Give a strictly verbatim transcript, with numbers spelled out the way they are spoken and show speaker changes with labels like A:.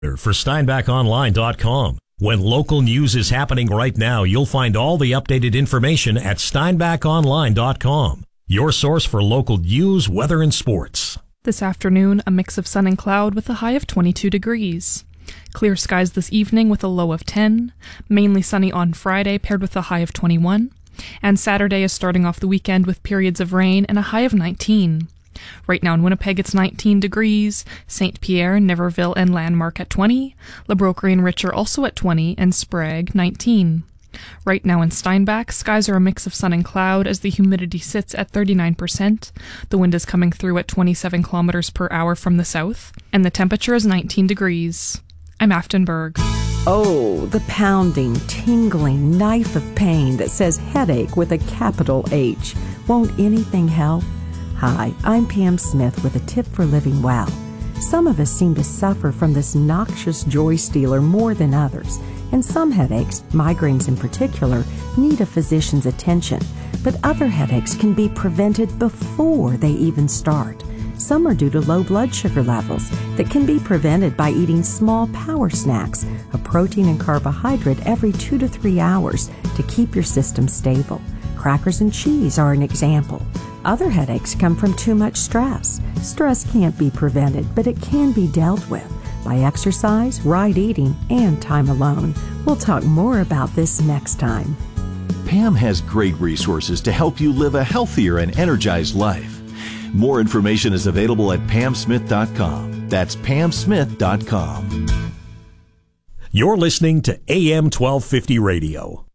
A: For Steinbach Online dot com. When local news is happening right now, you'll find all the updated information at Steinbach Online dot com. Your source for local news, weather, and sports.
B: This afternoon, a mix of sun and cloud with a high of twenty-two degrees. Clear skies this evening with a low of ten. Mainly sunny on Friday, paired with a high of twenty-one. And Saturday is starting off the weekend with periods of rain and a high of nineteen. Right now in Winnipeg, it's nineteen degrees. Saint Pierre, Niverville, and Landmark at twenty. La Broquerie and Richer also at twenty, and Sprague, nineteen. Right now in Steinbach, skies are a mix of sun and cloud as the humidity sits at thirty-nine percent. The wind is coming through at twenty-seven kilometers per hour from the south, and the temperature is nineteen degrees. I'm Aftonberg.
C: Oh, the pounding, tingling knife of pain that says headache with a capital H. Won't anything help? Hi, I'm Pam Smith with a tip for living well. Some of us seem to suffer from this noxious joy stealer more than others, and some headaches, migraines in particular, need a physician's attention, but other headaches can be prevented before they even start. Some are due to low blood sugar levels that can be prevented by eating small power snacks, a protein and carbohydrate every two to three hours to keep your system stable. Crackers and cheese are an example. Other headaches come from too much stress. Stress can't be prevented, but it can be dealt with by exercise, right eating, and time alone. We'll talk more about this next time.
D: Pam has great resources to help you live a healthier and energized life. More information is available at pam smith dot com. That's pam smith dot com.
A: You're listening to A M twelve fifty Radio.